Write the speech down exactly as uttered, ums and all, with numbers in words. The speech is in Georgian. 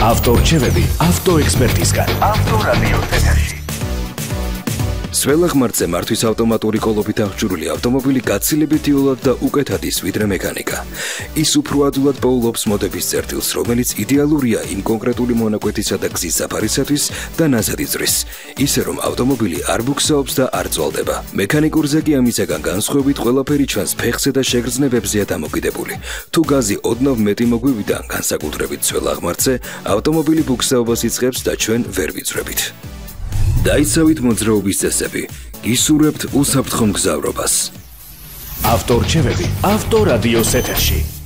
ავტორჩევები ავტოექსპერტისგან. ავტორადიოს ეთერში. სველაღმართზე მართვის ავტომატური კოლოფით აღჭურვილი ავტომობილი გაცილებით იოლად და უკეთად ის ვიდრე მექანიკა. ის უფრო ადვილად პოულობს მოდების წერტილს, რომელიც იდეალურია იმ კონკრეტული მონაკვეთისა და გზის საფარისათვის და ნაზად იწვრის. ისე რომ ავტომობილი არ ბუქსაობს და არ წვალდება. მექანიკურზე კი ამისაგან განსხვავებით ყველაფერი ჩანს ფეხზე და შეგრძნებებზეა დამოკიდებული. თუ გაზი ოდნავ მეტი მოგვივიდა, განსაკუთრებით სველაღმართზე, ავტომობილი ბუქსაობას იწყებს და ჩვენ ვერ ვიწვრებით. დაიცავით მოძრაობის წესები, გისურვებთ უსაფრთხო მგზავრობას. ავტორჩევები ავტორადიოს ეთერში.